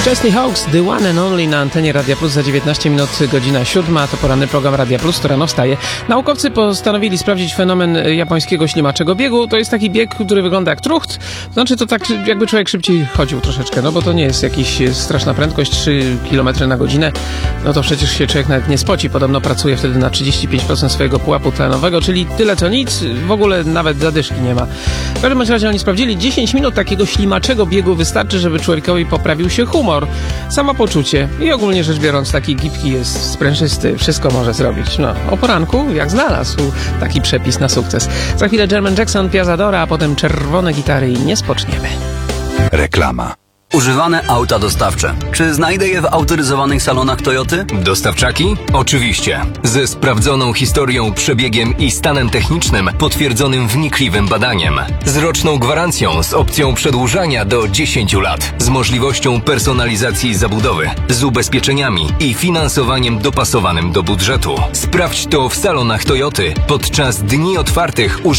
Chesney Hawkes, The One and Only na antenie Radia Plus za 19 minut, godzina 7. To poranny program Radia Plus, to rano wstaje. Naukowcy postanowili sprawdzić fenomen japońskiego ślimaczego biegu. To jest taki bieg, który wygląda jak trucht. Znaczy to tak, jakby człowiek szybciej chodził troszeczkę, no bo to nie jest jakaś straszna prędkość, 3 km na godzinę. No to przecież się człowiek nawet nie spoci. Podobno pracuje wtedy na 35% swojego pułapu tlenowego, czyli tyle co nic. W ogóle nawet zadyszki nie ma. W każdym razie oni sprawdzili, 10 minut takiego ślimaczego biegu wystarczy, żeby człowiekowi poprawił się humor, samopoczucie i ogólnie rzecz biorąc taki gibki jest, sprężysty, wszystko może zrobić. No, o poranku jak znalazł taki przepis na sukces. Za chwilę Jermaine Jackson, Piazzadora, a potem czerwone gitary i nie spoczniemy. Reklama. Używane auta dostawcze. Czy znajdę je w autoryzowanych salonach Toyoty? Dostawczaki? Oczywiście. Ze sprawdzoną historią, przebiegiem i stanem technicznym potwierdzonym wnikliwym badaniem. Z roczną gwarancją z opcją przedłużania do 10 lat. Z możliwością personalizacji zabudowy. Z ubezpieczeniami i finansowaniem dopasowanym do budżetu. Sprawdź to w salonach Toyoty podczas dni otwartych